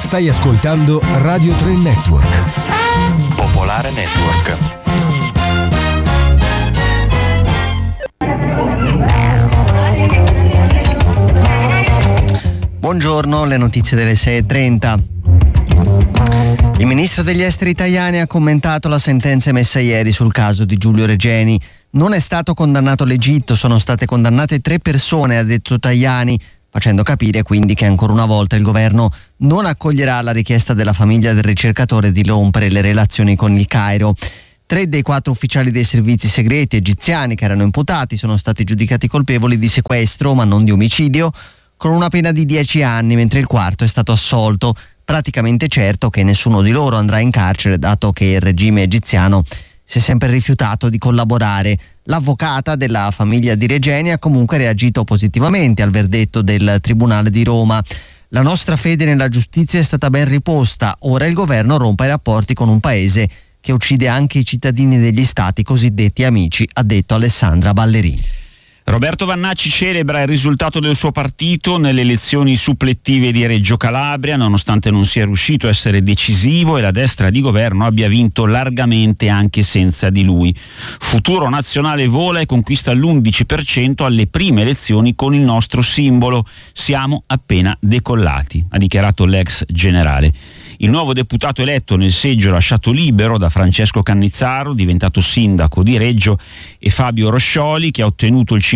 Stai ascoltando Radio 3 Network. Popolare Network. Buongiorno, le notizie delle 6:30. Il ministro degli esteri Tajani ha commentato la sentenza emessa ieri sul caso di Giulio Regeni. Non è stato condannato l'Egitto, sono state condannate 3 persone, ha detto Tajani, facendo capire quindi che ancora una volta il governo non accoglierà la richiesta della famiglia del ricercatore di rompere le relazioni con il Cairo. 3 dei 4 ufficiali dei servizi segreti egiziani che erano imputati sono stati giudicati colpevoli di sequestro, ma non di omicidio, con una pena di 10 anni, mentre il quarto è stato assolto. Praticamente certo che nessuno di loro andrà in carcere, dato che il regime egiziano si è sempre rifiutato di collaborare. L'avvocata della famiglia di Regeni ha comunque reagito positivamente al verdetto del Tribunale di Roma. La nostra fede nella giustizia è stata ben riposta, ora il governo rompa i rapporti con un paese che uccide anche i cittadini degli stati cosiddetti amici, ha detto Alessandra Ballerini. Roberto Vannacci celebra il risultato del suo partito nelle elezioni supplettive di Reggio Calabria, nonostante non sia riuscito a essere decisivo e la destra di governo abbia vinto largamente anche senza di lui. Futuro Nazionale vola e conquista l'11% alle prime elezioni con il nostro simbolo. Siamo appena decollati, ha dichiarato l'ex generale. Il nuovo deputato eletto nel seggio lasciato libero da Francesco Cannizzaro, diventato sindaco di Reggio, e Fabio Roscioli, che ha ottenuto il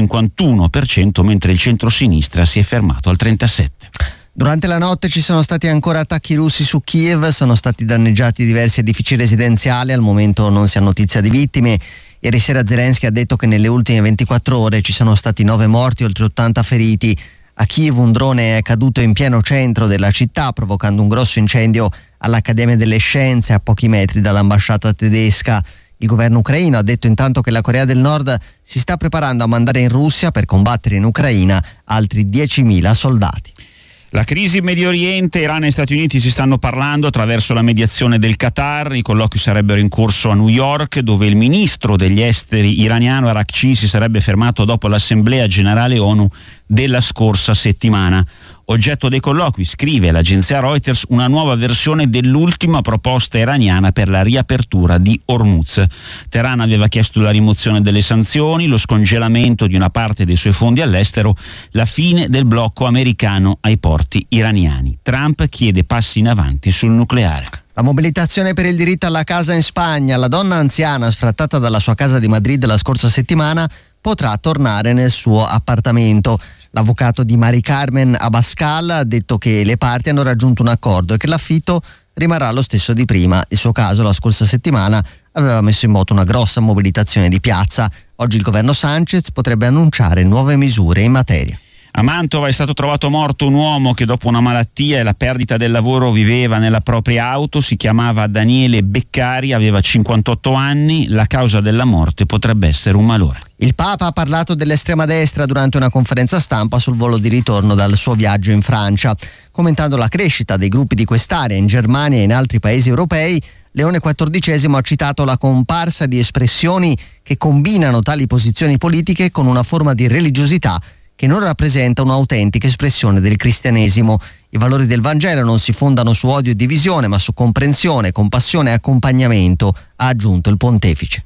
51%, mentre il centrosinistra si è fermato al 37%. Durante la notte ci sono stati ancora attacchi russi su Kiev, sono stati danneggiati diversi edifici residenziali, al momento non si ha notizia di vittime. Ieri sera Zelensky ha detto che nelle ultime 24 ore ci sono stati 9 morti, oltre 80 feriti. A Kiev un drone è caduto in pieno centro della città, provocando un grosso incendio all'Accademia delle Scienze a pochi metri dall'ambasciata tedesca. Il governo ucraino ha detto intanto che la Corea del Nord si sta preparando a mandare in Russia per combattere in Ucraina altri 10.000 soldati. La crisi in Medio Oriente, Iran e Stati Uniti si stanno parlando attraverso la mediazione del Qatar. I colloqui sarebbero in corso a New York, dove il ministro degli esteri iraniano Araghchi si sarebbe fermato dopo l'Assemblea Generale ONU della scorsa settimana. Oggetto dei colloqui, scrive l'agenzia Reuters, una nuova versione dell'ultima proposta iraniana per la riapertura di Hormuz. Teheran aveva chiesto la rimozione delle sanzioni, lo scongelamento di una parte dei suoi fondi all'estero, la fine del blocco americano ai porti iraniani. Trump chiede passi in avanti sul nucleare. La mobilitazione per il diritto alla casa in Spagna. La donna anziana sfrattata dalla sua casa di Madrid la scorsa settimana potrà tornare nel suo appartamento. L'avvocato di Mari Carmen Abascal ha detto che le parti hanno raggiunto un accordo e che l'affitto rimarrà lo stesso di prima. Il suo caso la scorsa settimana aveva messo in moto una grossa mobilitazione di piazza. Oggi il governo Sanchez potrebbe annunciare nuove misure in materia. A Mantova è stato trovato morto un uomo che dopo una malattia e la perdita del lavoro viveva nella propria auto. Si chiamava Daniele Beccari, aveva 58 anni. La causa della morte potrebbe essere un malore. Il Papa ha parlato dell'estrema destra durante una conferenza stampa sul volo di ritorno dal suo viaggio in Francia. Commentando la crescita dei gruppi di quest'area in Germania e in altri paesi europei, Leone XIV ha citato la comparsa di espressioni che combinano tali posizioni politiche con una forma di religiosità che non rappresenta un'autentica espressione del cristianesimo. I valori del Vangelo non si fondano su odio e divisione, ma su comprensione, compassione e accompagnamento, ha aggiunto il pontefice.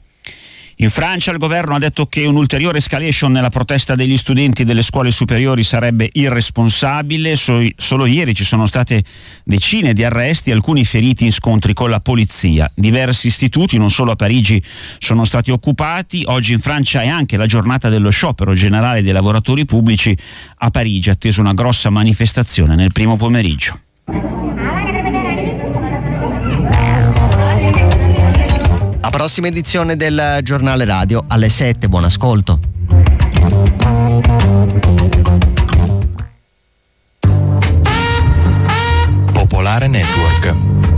In Francia il governo ha detto che un'ulteriore escalation nella protesta degli studenti delle scuole superiori sarebbe irresponsabile. Solo ieri ci sono state decine di arresti, alcuni feriti in scontri con la polizia. Diversi istituti, non solo a Parigi, sono stati occupati. Oggi in Francia è anche la giornata dello sciopero generale dei lavoratori pubblici. A Parigi è attesa una grossa manifestazione nel primo pomeriggio. La prossima edizione del giornale radio alle 7. Buon ascolto. Popolare Network.